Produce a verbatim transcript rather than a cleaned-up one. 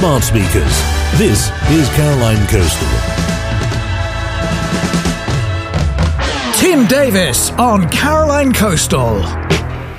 smart speakers. This is Caroline Coastal. Tim Davis on Caroline Coastal.